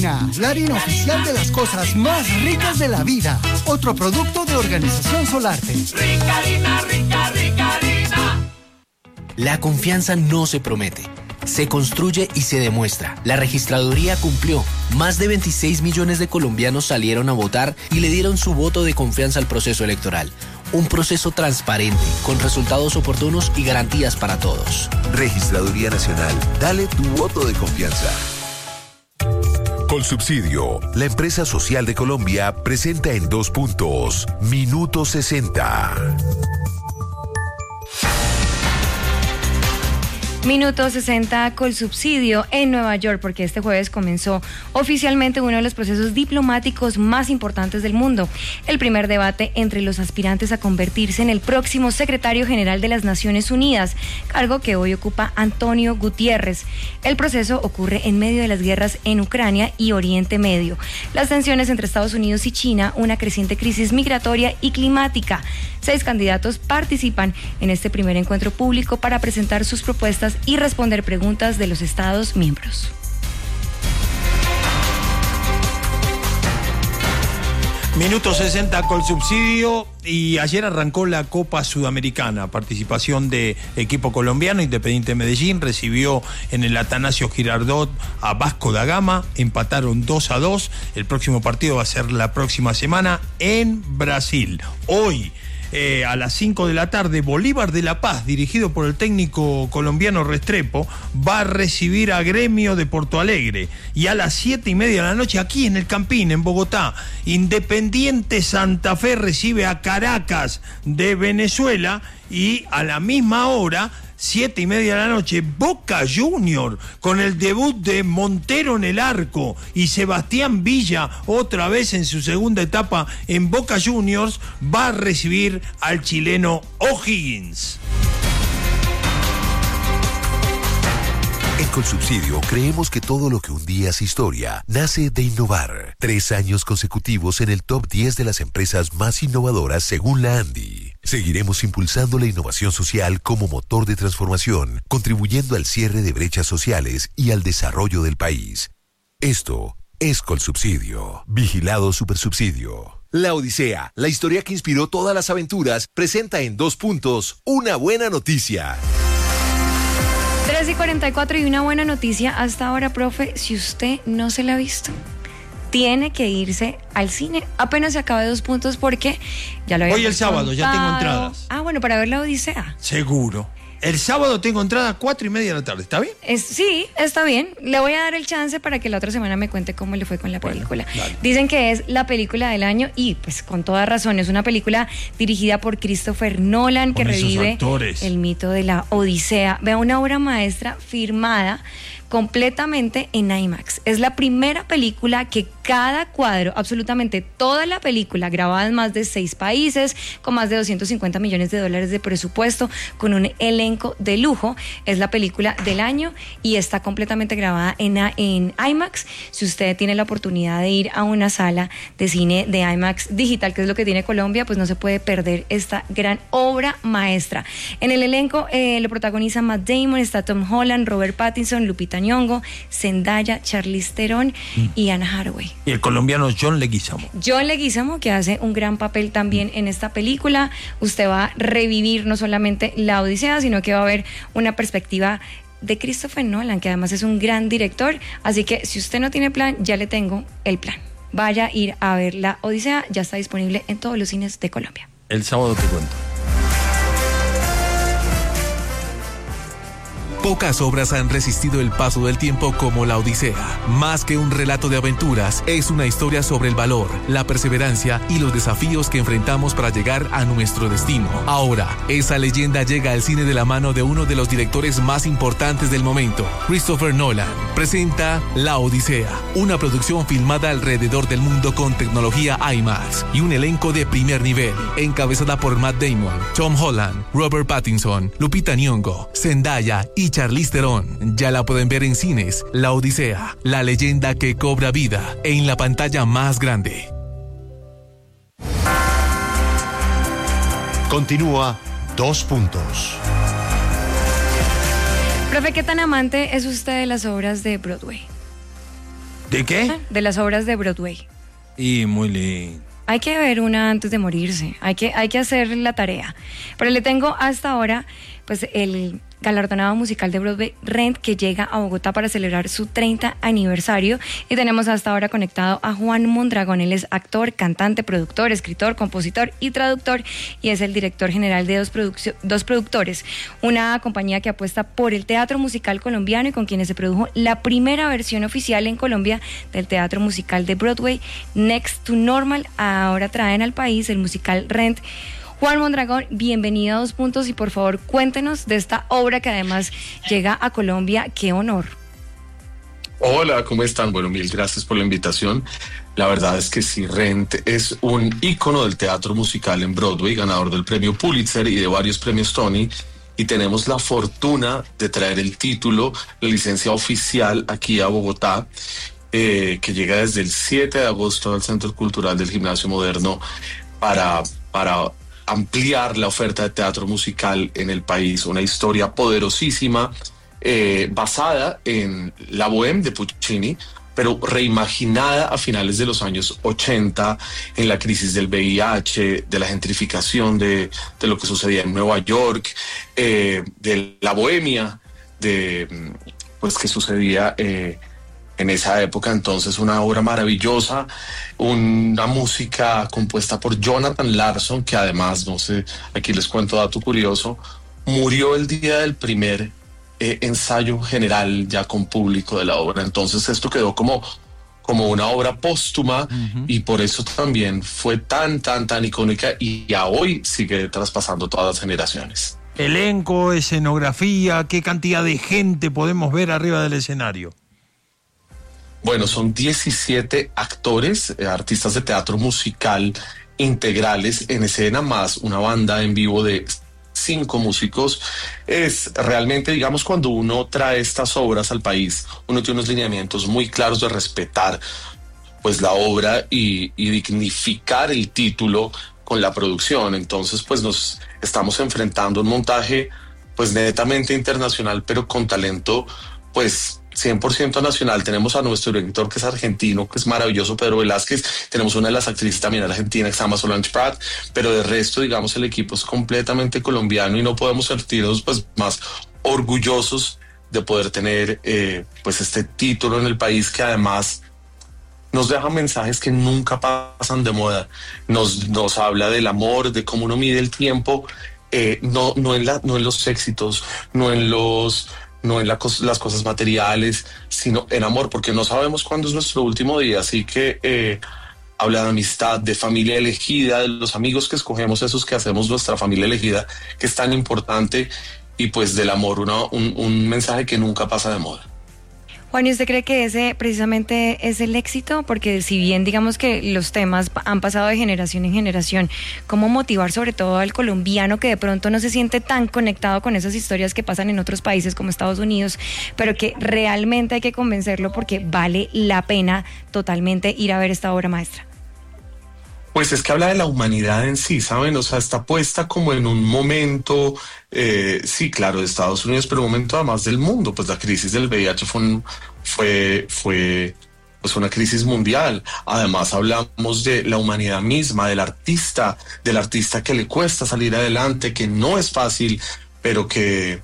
Rica Harina, la harina oficial de las cosas más ricas de la vida. Otro producto de Organización Solarte. Rica Harina, rica harina. La confianza no se promete, se construye y se demuestra. La registraduría cumplió. Más de 26 millones de colombianos salieron a votar y le dieron su voto de confianza al proceso electoral. Un proceso transparente, con resultados oportunos y garantías para todos. Registraduría Nacional, dale tu voto de confianza. Colsubsidio, la empresa social de Colombia, presenta en 2 puntos, Minuto 60. Minuto 60 Colsubsidio en Nueva York, porque este jueves comenzó oficialmente uno de los procesos diplomáticos más importantes del mundo, el primer debate entre los aspirantes a convertirse en el próximo secretario general de las Naciones Unidas, cargo que hoy ocupa Antonio Guterres. El proceso ocurre en medio de las guerras en Ucrania y Oriente Medio, las tensiones entre Estados Unidos y China, una creciente crisis migratoria y climática. 6 candidatos participan en este primer encuentro público para presentar sus propuestas y responder preguntas de los Estados miembros. Minuto 60 Colsubsidio, y ayer arrancó la Copa Sudamericana, participación de equipo colombiano. Independiente Medellín recibió en el Atanasio Girardot a Vasco da Gama, empataron 2-2, el próximo partido va a ser la próxima semana en Brasil. Hoy, a las 5 de la tarde, Bolívar de La Paz, dirigido por el técnico colombiano Restrepo, va a recibir a Gremio de Porto Alegre. Y a las 7:30 de la noche, aquí en el Campín, en Bogotá, Independiente Santa Fe recibe a Caracas de Venezuela. Y a la misma hora, 7:30 de la noche, Boca Junior, con el debut de Montero en el arco y Sebastián Villa otra vez en su segunda etapa en Boca Juniors, va a recibir al chileno O'Higgins. En Colsubsidio creemos que todo lo que un día es historia nace de innovar. 3 años consecutivos en el top 10 de las empresas más innovadoras según la ANDI. Seguiremos impulsando la innovación social como motor de transformación, contribuyendo al cierre de brechas sociales y al desarrollo del país. Esto es Colsubsidio. Vigilado Supersubsidio. La Odisea, la historia que inspiró todas las aventuras, presenta en 2 puntos una buena noticia. 3:44 y una buena noticia hasta ahora, profe. Si usted no se la ha visto, tiene que irse al cine. Apenas se acaba de 2 puntos porque ya lo había Hoy el sábado ya tengo entradas. Ah, bueno, para ver la Odisea. Seguro. El sábado tengo entrada a 4:30 de la tarde, ¿está bien? Sí, está bien. Le voy a dar el chance para que la otra semana me cuente cómo le fue con la película. Dale. Dicen que es la película del año y pues con toda razón. Es una película dirigida por Christopher Nolan que revive el mito de la Odisea. Vea, una obra maestra firmada completamente en IMAX. Es la primera película que cada cuadro, absolutamente toda la película, grabada en más de 6 países, con más de $250 millones de presupuesto, con un elenco de lujo, es la película del año y está completamente grabada en IMAX. Si usted tiene la oportunidad de ir a una sala de cine de IMAX digital, que es lo que tiene Colombia, pues no se puede perder esta gran obra maestra. En el elenco lo protagoniza Matt Damon, está Tom Holland, Robert Pattinson, Lupita Nyong'o, Zendaya, Charlize Theron y Anna Hathaway. Y el colombiano John Leguizamo. John Leguizamo, que hace un gran papel también en esta película. Usted va a revivir no solamente la Odisea, sino que va a ver una perspectiva de Christopher Nolan, que además es un gran director. Así que si usted no tiene plan, ya le tengo el plan. Vaya a ir a ver la Odisea, ya está disponible en todos los cines de Colombia. El sábado te cuento. Pocas obras han resistido el paso del tiempo como La Odisea. Más que un relato de aventuras, es una historia sobre el valor, la perseverancia y los desafíos que enfrentamos para llegar a nuestro destino. Ahora, esa leyenda llega al cine de la mano de uno de los directores más importantes del momento. Christopher Nolan presenta La Odisea, una producción filmada alrededor del mundo con tecnología IMAX y un elenco de primer nivel, encabezada por Matt Damon, Tom Holland, Robert Pattinson, Lupita Nyong'o, Zendaya y Charlize Theron. Ya la pueden ver en cines. La Odisea, la leyenda que cobra vida en la pantalla más grande. Continúa 2 puntos. Profe, ¿qué tan amante es usted de las obras de Broadway? ¿De qué? De las obras de Broadway. Y muy lindo. Hay que ver una antes de morirse, hay que hacer la tarea. Pero le tengo hasta ahora pues el galardonado musical de Broadway, Rent, que llega a Bogotá para celebrar su 30 aniversario. Y tenemos hasta ahora conectado a Juan Mondragón. Él es actor, cantante, productor, escritor, compositor y traductor, y es el director general de Dos Productores, una compañía que apuesta por el teatro musical colombiano y con quienes se produjo la primera versión oficial en Colombia del teatro musical de Broadway, Next to Normal. Ahora traen al país el musical Rent. Juan Mondragón, bienvenido a Dos Puntos y por favor cuéntenos de esta obra que además llega a Colombia. ¡Qué honor! Hola, ¿cómo están? Bueno, mil gracias por la invitación. La verdad es que sí, Rent es un ícono del teatro musical en Broadway, ganador del premio Pulitzer y de varios premios Tony, y tenemos la fortuna de traer el título, la licencia oficial aquí a Bogotá, que llega desde el 7 de agosto al Centro Cultural del Gimnasio Moderno para ampliar la oferta de teatro musical en el país. Una historia poderosísima, basada en La Bohème de Puccini, pero reimaginada a finales de los años 80, en la crisis del VIH, de la gentrificación de lo que sucedía en Nueva York, de la bohemia, pues que sucedía en esa época. Entonces, una obra maravillosa, una música compuesta por Jonathan Larson, que además, no sé, aquí les cuento dato curioso, murió el día del primer ensayo general ya con público de la obra. Entonces esto quedó como una obra póstuma, y por eso también fue tan icónica, y ya hoy sigue traspasando todas las generaciones. Elenco, escenografía, ¿qué cantidad de gente podemos ver arriba del escenario? Bueno, son 17 actores, artistas de teatro musical integrales en escena, más una banda en vivo de 5 músicos. Es realmente, digamos, cuando uno trae estas obras al país, uno tiene unos lineamientos muy claros de respetar pues la obra y dignificar el título con la producción. Entonces, pues nos estamos enfrentando a un montaje pues netamente internacional, pero con talento pues 100% nacional. Tenemos a nuestro director, que es argentino, que es maravilloso, Pedro Velázquez. Tenemos una de las actrices también argentina, que se llama Solange Prat, pero de resto, digamos, el equipo es completamente colombiano, y no podemos sentirnos pues más orgullosos de poder tener pues este título en el país, que además nos deja mensajes que nunca pasan de moda. Nos habla del amor, de cómo uno mide el tiempo, no en los éxitos, no en las cosas materiales, sino en amor, porque no sabemos cuándo es nuestro último día. Así que habla de amistad, de familia elegida, de los amigos que escogemos, esos que hacemos nuestra familia elegida, que es tan importante, y pues del amor, un mensaje que nunca pasa de moda. Juan, ¿y usted cree que ese precisamente es el éxito? Porque si bien digamos que los temas han pasado de generación en generación, ¿cómo motivar sobre todo al colombiano que de pronto no se siente tan conectado con esas historias que pasan en otros países como Estados Unidos, pero que realmente hay que convencerlo porque vale la pena totalmente ir a ver esta obra maestra? Pues es que habla de la humanidad en sí, ¿saben? O sea, está puesta como en un momento, sí, claro, de Estados Unidos, pero un momento además del mundo. Pues la crisis del VIH fue pues una crisis mundial. Además hablamos de la humanidad misma, del artista que le cuesta salir adelante, que no es fácil, pero que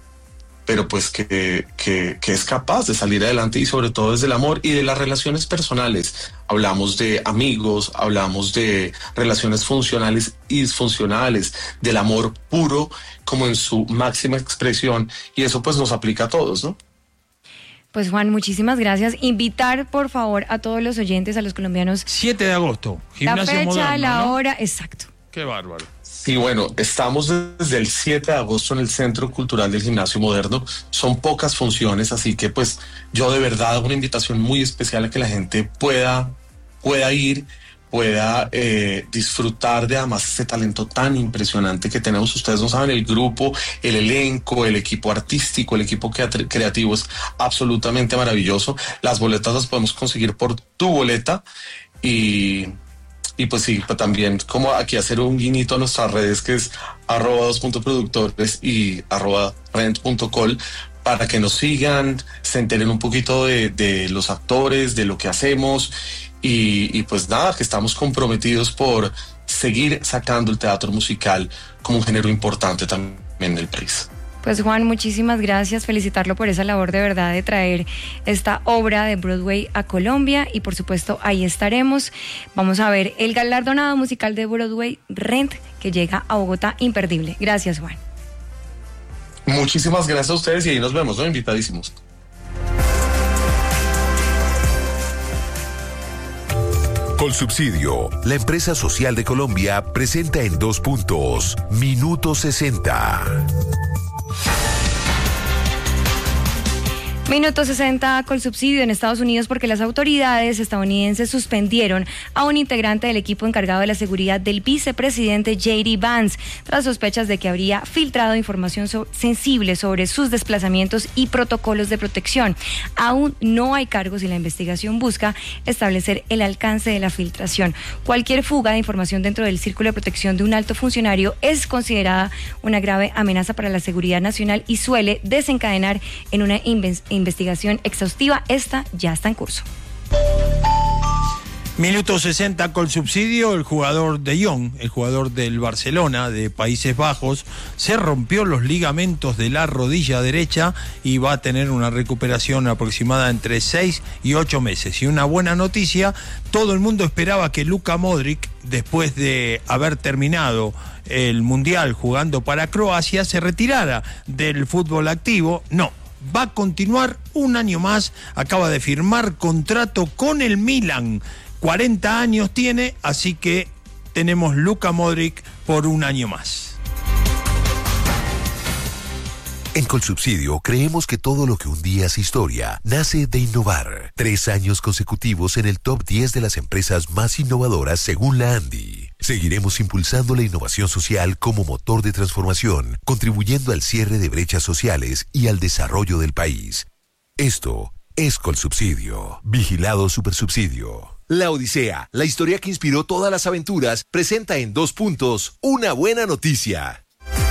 es capaz de salir adelante, y sobre todo desde el amor y de las relaciones personales. Hablamos de amigos, hablamos de relaciones funcionales y disfuncionales, del amor puro como en su máxima expresión, y eso pues nos aplica a todos, ¿no? Pues Juan, muchísimas gracias. Invitar por favor a todos los oyentes, a los colombianos. 7 de agosto, Gimnasio Moderno. La fecha, Moderno, la ¿no? hora, exacto. Qué bárbaro. Y bueno, estamos desde el 7 de agosto en el Centro Cultural del Gimnasio Moderno. Son pocas funciones, así que pues yo de verdad hago una invitación muy especial a que la gente pueda ir, pueda disfrutar de además ese talento tan impresionante que tenemos. Ustedes no saben, el grupo, el elenco, el equipo artístico, el equipo creativo es absolutamente maravilloso. Las boletas las podemos conseguir por Tu Boleta, y pues sí, pues también como aquí hacer un guiñito a nuestras redes, que es @2.productores y @rent.col, para que nos sigan, se enteren un poquito de los actores, de lo que hacemos y pues nada, que estamos comprometidos por seguir sacando el teatro musical como un género importante también en el país. Pues Juan, muchísimas gracias, felicitarlo por esa labor de verdad de traer esta obra de Broadway a Colombia y por supuesto ahí estaremos. Vamos a ver el galardonado musical de Broadway, Rent, que llega a Bogotá, imperdible. Gracias, Juan. Muchísimas gracias a ustedes y ahí nos vemos, ¿no? Invitadísimos. Colsubsidio, la empresa social de Colombia, presenta en 2 puntos, Minuto 60. Minuto 60 Colsubsidio en Estados Unidos porque las autoridades estadounidenses suspendieron a un integrante del equipo encargado de la seguridad del vicepresidente J.D. Vance tras sospechas de que habría filtrado información sensible sobre sus desplazamientos y protocolos de protección. Aún no hay cargos y la investigación busca establecer el alcance de la filtración. Cualquier fuga de información dentro del círculo de protección de un alto funcionario es considerada una grave amenaza para la seguridad nacional y suele desencadenar en una investigación exhaustiva. Esta ya está en curso. Minuto 60 Colsubsidio. El jugador De Jong, el jugador del Barcelona de Países Bajos, se rompió los ligamentos de la rodilla derecha y va a tener una recuperación aproximada entre 6 y 8 meses. Y una buena noticia, todo el mundo esperaba que Luka Modric, después de haber terminado el Mundial jugando para Croacia, se retirara del fútbol activo. No, va a continuar un año más, acaba de firmar contrato con el Milan, 40 años tiene, así que tenemos Luka Modric por un año más. En Colsubsidio creemos que todo lo que un día es historia nace de innovar. 3 años consecutivos en el top 10 de las empresas más innovadoras según la ANDI. Seguiremos impulsando la innovación social como motor de transformación, contribuyendo al cierre de brechas sociales y al desarrollo del país. Esto es Colsubsidio. Vigilado Supersubsidio. La Odisea, la historia que inspiró todas las aventuras, presenta en 2 puntos una buena noticia.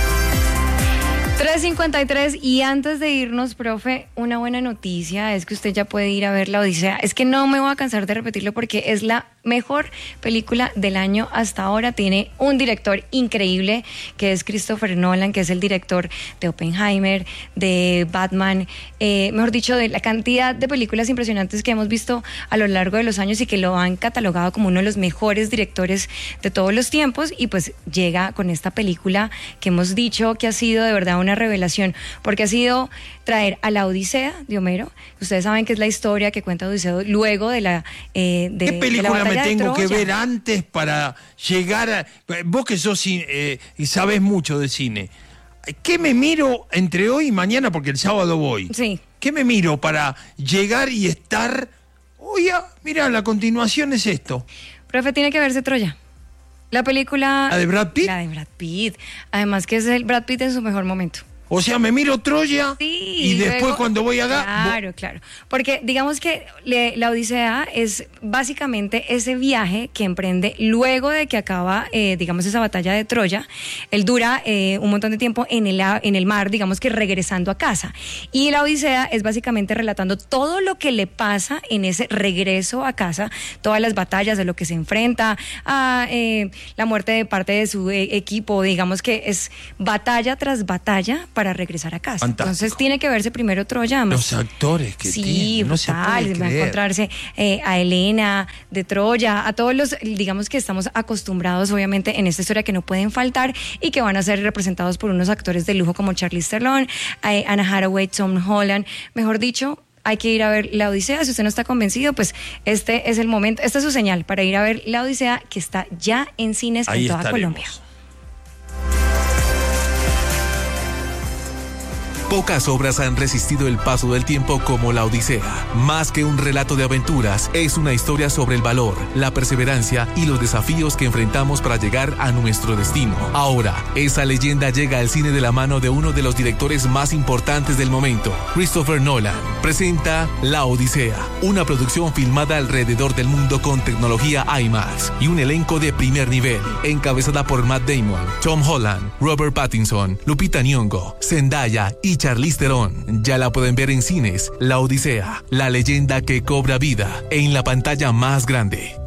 3:53 y antes de irnos, profe, una buena noticia es que usted ya puede ir a ver La Odisea. Es que no me voy a cansar de repetirlo porque es la mejor película del año hasta ahora. Tiene un director increíble que es Christopher Nolan, que es el director de Oppenheimer, de Batman, mejor dicho, de la cantidad de películas impresionantes que hemos visto a lo largo de los años y que lo han catalogado como uno de los mejores directores de todos los tiempos. Y pues llega con esta película que hemos dicho que ha sido de verdad una revelación, porque ha sido traer a la Odisea de Homero. Ustedes saben que es la historia que cuenta Odiseo luego de la ¿Qué película me tengo que ver antes para llegar a... Vos que sos y sabés mucho de cine, ¿qué me miro entre hoy y mañana? Porque el sábado voy. Sí. ¿Qué me miro para llegar y estar... Oye, mira, la continuación es esto. Profe, tiene que verse Troya. La película... ¿La de Brad Pitt? La de Brad Pitt. Además que es el Brad Pitt en su mejor momento. O sea, me miro Troya y después luego, cuando voy acá... Claro. Porque digamos que la Odisea es básicamente ese viaje que emprende luego de que acaba, digamos, esa batalla de Troya. Él dura un montón de tiempo en el mar, digamos que regresando a casa. Y la Odisea es básicamente relatando todo lo que le pasa en ese regreso a casa, todas las batallas de lo que se enfrenta, a la muerte de parte de su equipo. Digamos que es batalla tras batalla para regresar a casa. Fantástico. Entonces tiene que verse primero Troya. Los actores que tienen, no se puede va a encontrarse a Helena de Troya, a todos los, digamos que estamos acostumbrados obviamente en esta historia que no pueden faltar y que van a ser representados por unos actores de lujo como Charlize Theron, Anna Hathaway, Tom Holland. Mejor dicho, hay que ir a ver La Odisea. Si usted no está convencido, pues este es el momento, esta es su señal para ir a ver La Odisea, que está ya en cines ahí en toda estaremos. Colombia. Pocas obras han resistido el paso del tiempo como La Odisea. Más que un relato de aventuras, es una historia sobre el valor, la perseverancia y los desafíos que enfrentamos para llegar a nuestro destino. Ahora, esa leyenda llega al cine de la mano de uno de los directores más importantes del momento. Christopher Nolan presenta La Odisea, una producción filmada alrededor del mundo con tecnología IMAX y un elenco de primer nivel, encabezada por Matt Damon, Tom Holland, Robert Pattinson, Lupita Nyong'o, Zendaya y Charlize Theron. Ya la pueden ver en cines. La Odisea, la leyenda que cobra vida, en la pantalla más grande.